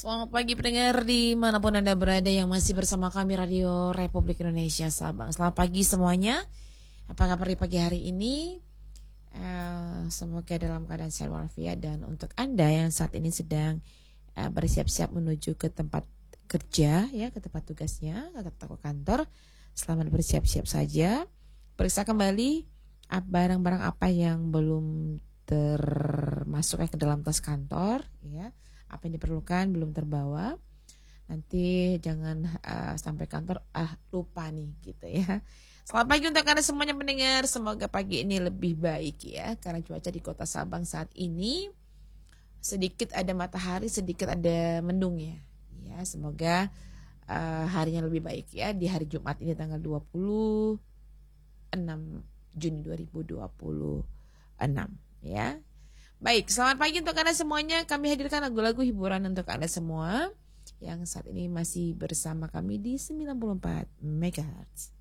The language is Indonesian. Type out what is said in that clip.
Selamat pagi pendengar dimanapun Anda berada yang masih bersama kami Radio Republik Indonesia Sabang. Selamat pagi semuanya. Apa kabar di pagi hari ini? Semoga dalam keadaan sehat walafiat. Dan untuk Anda yang saat ini sedang bersiap-siap menuju ke tempat kerja, ya, ke tempat tugasnya, ke kantor, selamat bersiap-siap saja. Periksa kembali barang-barang apa yang belum termasuk ke dalam tas kantor, ya. Apa yang diperlukan belum terbawa, nanti jangan sampai kantor lupa nih gitu ya. Selamat pagi untuk Anda semuanya pendengar. Semoga pagi ini lebih baik ya, karena cuaca di kota Sabang saat ini sedikit ada matahari, sedikit ada mendung ya. Ya, semoga harinya lebih baik ya di hari Jumat ini tanggal 26 Juni 2026 ya. Baik, selamat pagi untuk Anda semuanya. Kami hadirkan lagu-lagu hiburan untuk Anda semua yang saat ini masih bersama kami di 94 MHz.